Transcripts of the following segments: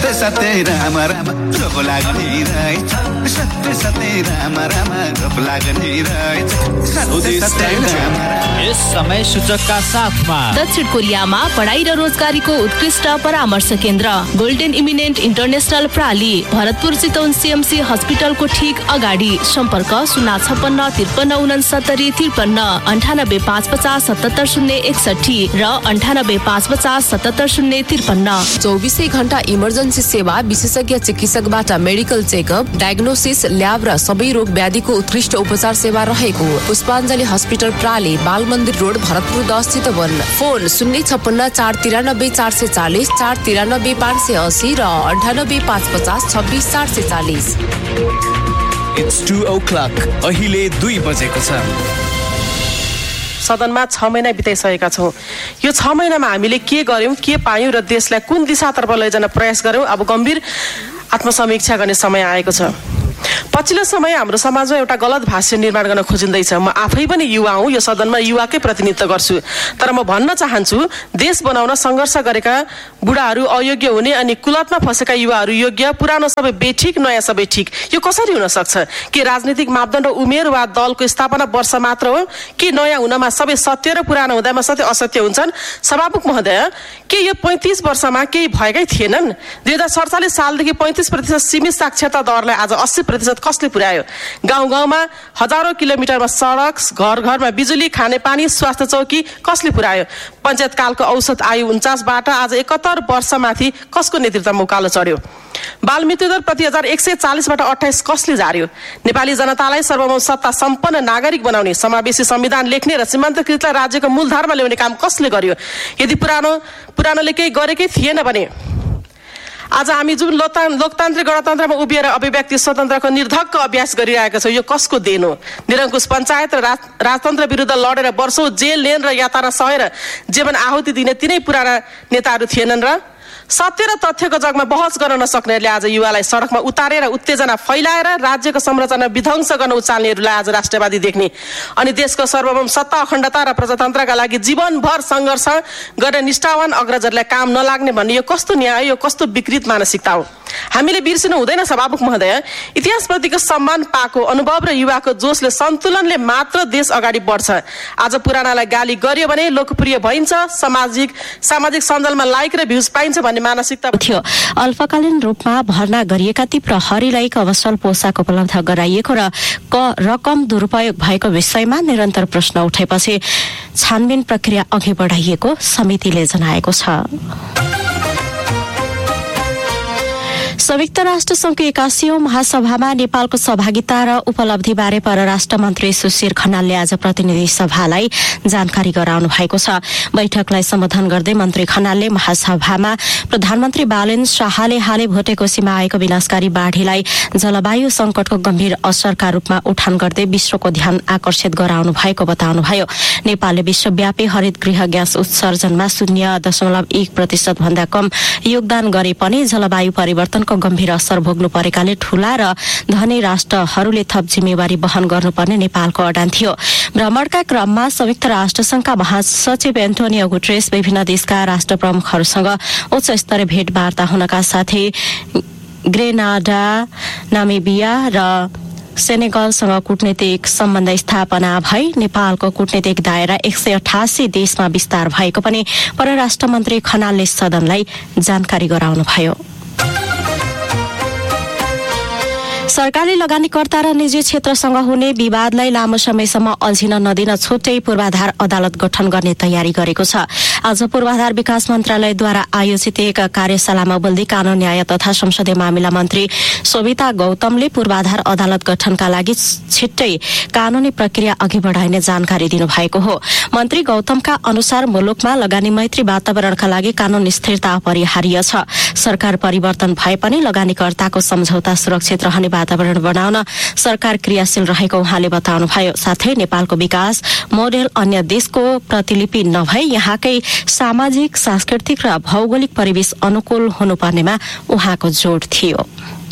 सत्य सत्य राम राम रोप लाग्ने रहेछ सत्य सत्य राम राम रोप लाग्ने रहेछ सत्य सत्य राम यस समय सूचकका साथमा दक्षिण कोरियामा पढाइ र रोजगारीको उत्कृष्ट परामर्श केन्द्र golden eminent international प्राली Bharatpur Chitwan CMC हस्पिटलको ठीक अगाडि सम्पर्क 056 53 69 53 98 550 77 061 र 98 550 77 053 24 घण्टा इमर्जेन्सी सेवा विशेषज्ञ चिकित्सकबाट मेडिकल चेकअप डायग्नोसिस ल्याब र सबै रोग व्याधिको उत्कृष्ट उपचार सेवा रहेको पुष्पाञ्जली हस्पिटल प्राली बाल मन्दिर रोड भरतपुर 10 चितवन फोन 056 493 440 493 580 र 98 550 26 440 It's 2 o'clock. अहिले 2 बजेको छ। सदनमा 6 महिना बिताइसकेका छौं। यो 6 महिनामा हामीले के गर्यौं, के पायौं र देशलाई कुन दिशातर्फ लैजान प्रयास गर्यौं, अब गम्भीर आत्मसमीक्षा गर्ने समय आएको छ। पछिल्लो समय हाम्रो समाजमा एउटा गलत भाष्य निर्माण गर्न खोजिँदैछ। म आफै पनि युवा हुँ, यो सदनमा युवाकै प्रतिनिधित्व गर्छु, तर म भन्न चाहन्छु देश बनाउन सङ्घर्ष गरेका बुढाहरू अयोग्य हुने अनि कुलतमा फसेका युवाहरू योग्य, पुरानो सबै बेठिक, नयाँ सबै ठिक, यो कसरी हुन सक्छ? के राजनीतिक मापदण्ड उमेर वा दलको स्थापना वर्ष मात्र हो कि नयाँ हुनमा सबै सत्य र पुरानो हुँदामा सत्य असत्य हुन्छन्? सभामुख महोदय, के यो 35 वर्षमा केही भएकै थिएनन्? 2047 सालदेखि 35% सीमित साक्षरता दरलाई आज 80% कसले पुर्यायो? गाउँ गाउँमा हजारौं किलोमिटरमा सडक, घर घरमा बिजुली, खानेपानी, स्वास्थ्य चौकी कसले पुर्यायो? पञ्चायत कालको औसत आयु 49बाट आज 71 वर्षमाथि कसको नेतृत्वमा उकालो चढ्यो? बाल मृत्युदर प्रति 1140बाट 28 कसले झार्यो? नेपाली जनतालाई सार्वभौम सत्ता सम्पन्न नागरिक बनाउने, समावेशी संविधान लेख्ने र सीमान्तकृतलाई राज्यको मूलधारमा ल्याउने काम कसले गर्यो? यदि पुरानोले केही गरेकै थिएन भने आज हामी जुन लोकतान्त्रिक गणतन्त्रमा उभिएर अभिव्यक्ति स्वतन्त्रको निर्धक्क अभ्यास गरिरहेका छौँ, यो कसको देन हो? निरङ्कुश पञ्चायत र राजतन्त्र विरुद्ध लडेर वर्षौं जेल, लेन र यातना सहेर जीवन आहुति दिने तिनै पुराना नेताहरू थिएनन् र? सत्य र तथ्यको जगमा बहस गर्न नसक्नेहरूले आज युवालाई सडकमा उतारेर उत्तेजना फैलाएर राज्यको संरचना विध्वंस गर्न उचाल्नेहरूलाई आज राष्ट्रवादी देख्ने अनि देशको सार्वभौम सत्ता, अखण्डता र प्रजातन्त्रका लागि जीवनभर सङ्घर्ष गर्ने निष्ठावान अग्रजहरूलाई काम नलाग्ने भन्ने यो कस्तो न्याय, यो कस्तो विकृत मानसिकता हो? हामीले बिर्सिनु हुँदैन सभामुख महोदय, इतिहासप्रतिको सम्मान पाएको अनुभव र युवाको जोशले सन्तुलनले मात्र देश अगाडि बढ्छ। आज पुरानालाई गाली गरियो भने लोकप्रिय भइन्छ, सामाजिक सञ्जालमा लाइक र भ्युज पाइन्छ भन्ने मानसिकता थियो। अल्पकालीन रूपमा भर्ना गरिएका ती प्रहरीलाई कवसल पोसाक उपलब्ध गराइएको र रकम दुरुपयोग भएको विषयमा निरन्तर प्रश्न उठेपछि छानबिन प्रक्रिया अघि बढाइएको समितिले जनाएको छ। संयुक्त राष्ट्र संघको 81औं महासभामा नेपालको सहभागिता र उपलब्धिबारे परराष्ट्र मन्त्री सुशील खनालले आज प्रतिनिधि सभालाई जानकारी गराउनु भएको छ। बैठकलाई सम्बोधन गर्दै मन्त्री खनालले महासभामा प्रधानमन्त्री बालेन शाहले हालै भोटेकोसीमा आएको विनाशकारी बाढीलाई जलवायु संकटको गम्भीर असरका रूपमा उठान गर्दै विश्वको ध्यान आकर्षित गराउनु भएको बताउनुभयो। नेपालले विश्वव्यापी हरित गृह ग्यास उत्सर्जनमा 0.1% भन्दा कम योगदान गरे पनि जलवायु परिवर्तनको गम्भीर असर भोग्नु परेकाले ठूला र धनी राष्ट्रहरूले थप जिम्मेवारी वहन गर्नुपर्ने नेपालको अडान थियो। भ्रमणका क्रममा संयुक्त राष्ट्र संघका महासचिव एन्टोनियो गुटेरेस विभिन्न देशका राष्ट्र प्रमुखहरूसँग उच्च स्तरीय भेटवार्ता हुनका साथै ग्रेनाडा, नामिबिया र सेनेगलसँग कूटनीतिक सम्बन्ध स्थापना भई नेपालको कूटनीतिक दायरा 188 देशमा विस्तार भएको पनि परराष्ट्र मन्त्री खनालले सदनलाई जानकारी गराउनुभयो। सरकारले लगानीकर्ता र निजी क्षेत्रसँग हुने विवादलाई लामो समयसम्म अल्झिन नदिन छुट्टै पूर्वाधार अदालत गठन गर्ने तयारी गरेको छ। आज पूर्वाधार विकास मन्त्रालयद्वारा आयोजित एक कार्यशालामा बोल्दै कानून, न्याय तथा संसदीय मामिला मन्त्री शोभिता गौतमले पूर्वाधार अदालत गठनका लागि छिट्टै कानूनी प्रक्रिया अघि बढाइने जानकारी दिनुभएको हो। मन्त्री गौतमका अनुसार मुलुकमा लगानी मैत्री वातावरणका लागि कानून स्थिरता अपरिहार्य छ। सरकार परिवर्तन भए पनि लगानीकर्ताको सम्झौता सुरक्षित रहने वातावरण बनाउन सरकार क्रियाशील रहेको उहाँले बताउनुभयो। साथै नेपालको विकास मोडेल अन्य देशको प्रतिलिपि नभई यहाँकै सामाजिक, सांस्कृतिक र भौगोलिक परिवेश अनुकूल हुनुपर्नेमा उहाँको जोड थियो।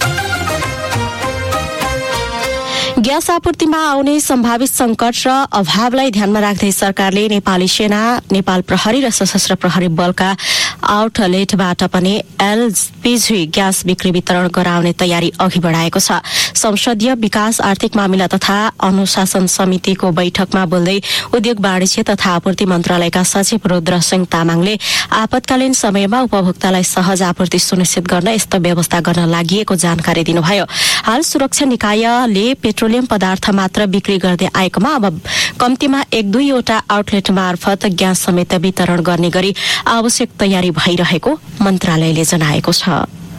ग्यास आपूर्तिमा आउने सम्भावित संकट र अभावलाई ध्यानमा राख्दै सरकारले नेपाली सेना, नेपाल प्रहरी र सशस्त्र प्रहरी बलका आउटलेटबाट पनि एलपीजी ग्यास बिक्री वितरण गराउने तयारी अघि बढाएको छ। संसदीय विकास आर्थिक मामिला तथा अनुशासन समितिको बैठकमा बोल्दै उद्योग वाणिज्य तथा आपूर्ति मन्त्रालयका सचिव रुद्र सिंह तामाङले आपतकालीन समयमा उपभोक्तालाई सहज आपूर्ति सुनिश्चित गर्न यस्तो व्यवस्था गर्न लागि जानकारी दिनुभयो। हाल सुरक्षा निकायले पेट्रोलियम पदार्थ मात्र बिक्री गर्दै आएकोमा अब कम्तीमा 1-2 आउटलेट मार्फत ग्यास समेत वितरण गर्ने गरी आवश्यक तयारी भइरहेको मन्त्रालयले जनाएको छ।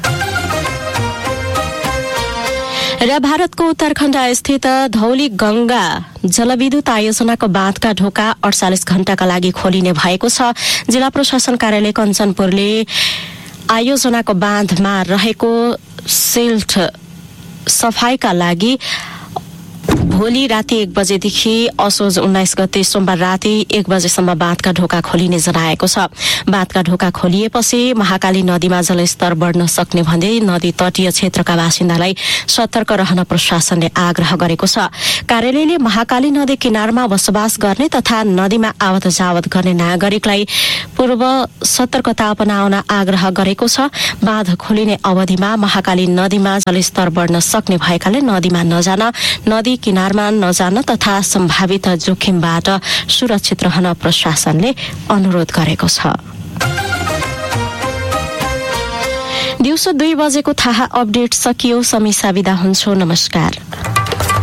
र भारतको उत्तराखण्ड स्थित धौली गंगा जलविद्युत आयोजनाको बाँधका ढोका 48 घण्टाका लागि खोलिने भएको छ। जिल्ला प्रशासन कार्यालय कञ्चनपुरले आयोजनाको बाँधमा रहेको सिल्ट सफाईका लागि भोलि राति 1 बजेदेखि असोज 19 गते सोमबार राति 1 बजेसम्म बाँधका ढोका खोलिने जनाएको छ। बाँधका ढोका खोलिएपछि महाकाली नदीमा जलस्तर बढ्न सक्ने भन्दै नदी तटीय क्षेत्रका बासिन्दालाई सतर्क रहन प्रशासनले आग्रह गरेको छ। कार्यालयले महाकाली नदी किनारमा बसोबास गर्ने तथा नदीमा आवत जावत गर्ने नागरिकलाई पूर्व सतर्कता अपनाउन आग्रह गरेको छ। बाँध खोलिने अवधिमा महाकाली नदीमा जलस्तर बढ्न सक्ने भएकाले नदीमा नजान, नदी किनारमा नजान तथा सम्भावित जोखिमबाट सुरक्षित रहन प्रशासनले अनुरोध गरेको छ। दिउँसो 2 बजेको थाहा अपडेट सकियो। समीक्षा बिदा हुन्छु। नमस्कार।